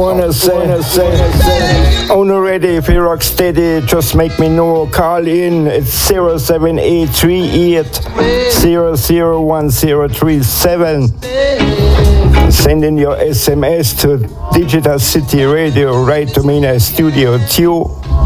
wanna say, on already, if you're rock steady, just make me know, call in, it's 07838 001037. Send in your SMS to Digital City Radio right to Mina Studio 2.